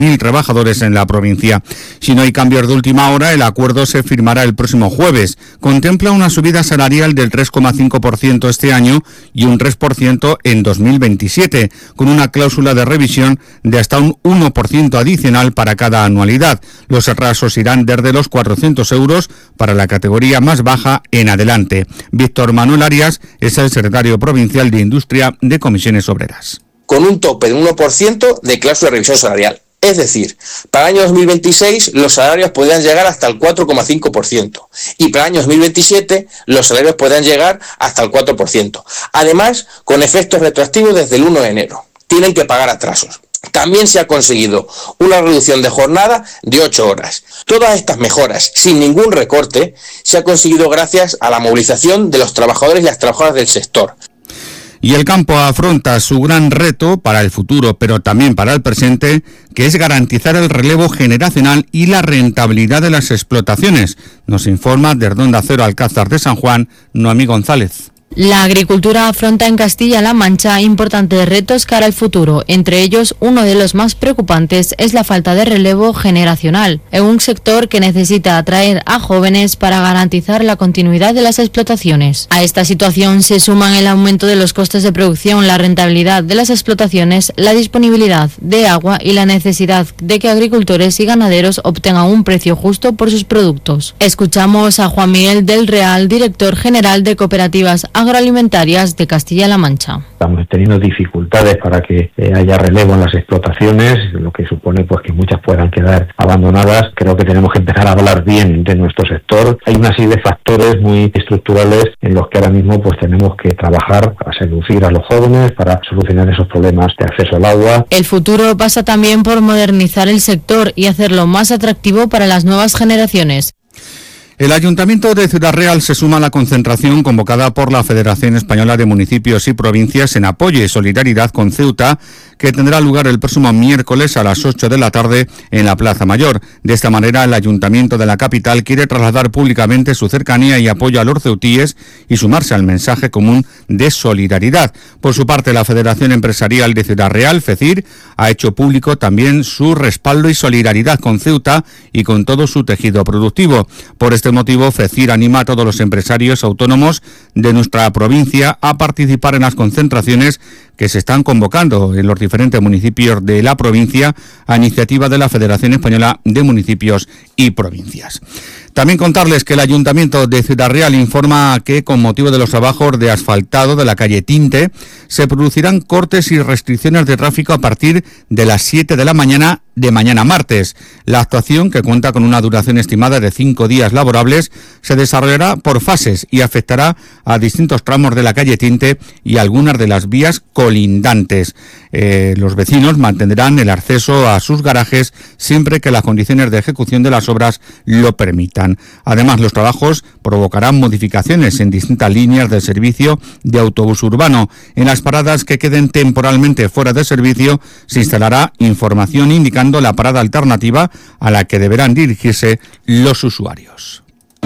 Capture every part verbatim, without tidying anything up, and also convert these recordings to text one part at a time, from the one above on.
mil trabajadores en la provincia. Si no hay cambios de última hora, el acuerdo se firmará el próximo jueves. Contempla una subida salarial del tres coma cinco por ciento este año y un tres por ciento en dos mil veintisiete, con una cláusula de revisión de hasta un uno por ciento adicional para cada anualidad. Los retrasos irán desde los cuatrocientos euros para la categoría más baja en adelante. Víctor Manuel Arias es el secretario provincial de Industria de Comisiones Obreras. Con un tope de un uno por ciento de cláusula de revisión salarial. Es decir, para el año dos mil veintiséis los salarios podrían llegar hasta el cuatro coma cinco por ciento y para el año dos mil veintisiete los salarios podrían llegar hasta el cuatro por ciento. Además, con efectos retroactivos desde el uno de enero. Tienen que pagar atrasos. También se ha conseguido una reducción de jornada de ocho horas. Todas estas mejoras, sin ningún recorte, se ha conseguido gracias a la movilización de los trabajadores y las trabajadoras del sector. Y el campo afronta su gran reto para el futuro, pero también para el presente, que es garantizar el relevo generacional y la rentabilidad de las explotaciones. Nos informa desde Onda Cero Alcázar de San Juan, Noemí González. La agricultura afronta en Castilla-La Mancha importantes retos cara al futuro. Entre ellos, uno de los más preocupantes es la falta de relevo generacional, en un sector que necesita atraer a jóvenes para garantizar la continuidad de las explotaciones. A esta situación se suman el aumento de los costes de producción, la rentabilidad de las explotaciones, la disponibilidad de agua y la necesidad de que agricultores y ganaderos obtengan un precio justo por sus productos. Escuchamos a Juan Miguel del Real, director general de Cooperativas Agroalimentarias de Castilla-La Mancha. Estamos teniendo dificultades para que eh, haya relevo en las explotaciones, lo que supone pues que muchas puedan quedar abandonadas. Creo que tenemos que empezar a hablar bien de nuestro sector. Hay una serie de factores muy estructurales en los que ahora mismo pues tenemos que trabajar para seducir a los jóvenes, para solucionar esos problemas de acceso al agua. El futuro pasa también por modernizar el sector y hacerlo más atractivo para las nuevas generaciones. El Ayuntamiento de Ciudad Real se suma a la concentración convocada por la Federación Española de Municipios y Provincias en apoyo y solidaridad con Ceuta, que tendrá lugar el próximo miércoles a las ocho de la tarde en la Plaza Mayor. De esta manera, el Ayuntamiento de la capital quiere trasladar públicamente su cercanía y apoyo a los ceutíes y sumarse al mensaje común de solidaridad. Por su parte, la Federación Empresarial de Ciudad Real, FECIR, ha hecho público también su respaldo y solidaridad con Ceuta y con todo su tejido productivo. Por este motivo, FECIR anima a todos los empresarios autónomos de nuestra provincia a participar en las concentraciones que se están convocando en los diferentes municipios de la provincia a iniciativa de la Federación Española de Municipios y Provincias. También contarles que el Ayuntamiento de Ciudad Real informa que con motivo de los trabajos de asfaltado de la calle Tinte se producirán cortes y restricciones de tráfico a partir de las siete de la mañana de mañana martes. La actuación, que cuenta con una duración estimada de cinco días laborables, se desarrollará por fases y afectará a distintos tramos de la calle Tinte y algunas de las vías colindantes. Eh, los vecinos mantendrán el acceso a sus garajes siempre que las condiciones de ejecución de las obras lo permitan. Además, los trabajos provocarán modificaciones en distintas líneas del servicio de autobús urbano. En las paradas que queden temporalmente fuera de servicio se instalará información indicando la parada alternativa a la que deberán dirigirse los usuarios.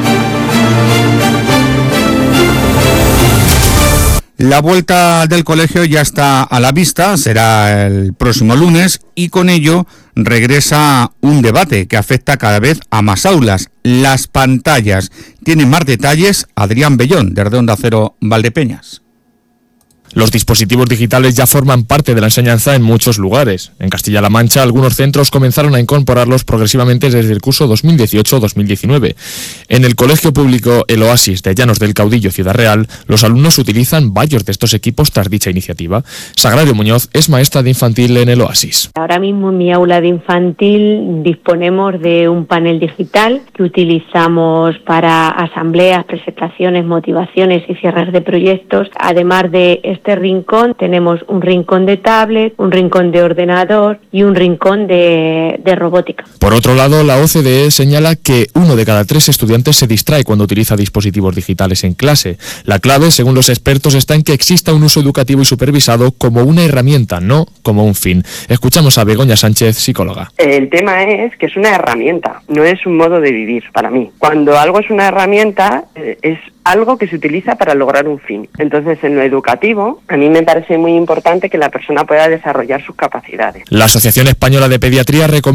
La vuelta del colegio ya está a la vista, será el próximo lunes y con ello regresa un debate que afecta cada vez a más aulas, las pantallas. Tiene más detalles Adrián Bellón, desde Onda Cero Valdepeñas. Los dispositivos digitales ya forman parte de la enseñanza en muchos lugares. En Castilla-La Mancha, algunos centros comenzaron a incorporarlos progresivamente desde el curso dos mil dieciocho dos mil diecinueve. En el colegio público El Oasis de Llanos del Caudillo, Ciudad Real, los alumnos utilizan varios de estos equipos tras dicha iniciativa. Sagrario Muñoz es maestra de infantil en El Oasis. Ahora mismo en mi aula de infantil disponemos de un panel digital que utilizamos para asambleas, presentaciones, motivaciones y cierres de proyectos. Además de este rincón, tenemos un rincón de tablet, un rincón de ordenador y un rincón de, de robótica. Por otro lado, la O C D E señala que uno de cada tres estudiantes se distrae cuando utiliza dispositivos digitales en clase. La clave, según los expertos, está en que exista un uso educativo y supervisado como una herramienta, no como un fin. Escuchamos a Begoña Sánchez, psicóloga. El tema es que es una herramienta, no es un modo de vivir para mí. Cuando algo es una herramienta, eh, es algo que se utiliza para lograr un fin. Entonces, en lo educativo, ¿no? A mí me parece muy importante que la persona pueda desarrollar sus capacidades. La Asociación Española de Pediatría recomienda